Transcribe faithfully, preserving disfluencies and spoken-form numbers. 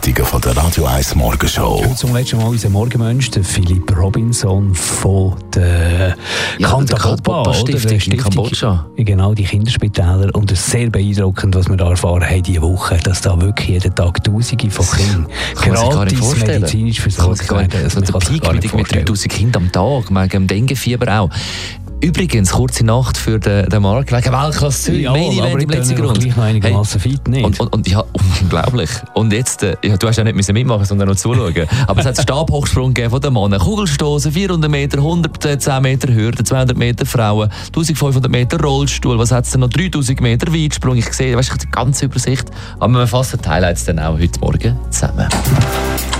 Zusammenfassungen von der Radio eins Morgenshow. Und zum letzten Mal unser Morgenmensch, der Philipp Robinson von der Ja, Kantapapa-Stiftung in Kambodscha. Genau, die Kinderspitäler. Und es ist sehr beeindruckend, was wir da erfahren haben diese Woche, dass da wirklich jeden Tag Tausende von Kindern gratis medizinisch versorgt werden. Also der Peak mit, mit dreitausend Kindern am Tag, wegen dem Denguefieber auch. Übrigens, kurze Nacht für den, den Markt, wegen Weltklasse Zürich, ja, Main Event im letzten Grund. Gleich noch einigermaßen hey. fit, nicht? Und, und, und ja, unglaublich. Und jetzt, äh, ja, du hast ja nicht müssen mitmachen, sondern noch zuschauen. Aber es hat einen Stabhochsprung gegeben von den Männern. Kugelstoßen, vierhundert Meter, hundertzehn Meter Hürde, zweihundert Meter Frauen, eintausendfünfhundert Meter Rollstuhl, was hat es denn noch? dreitausend Meter Weitsprung. Ich sehe, weißt du, die ganze Übersicht. Aber wir fassen die Highlights dann auch heute Morgen zusammen.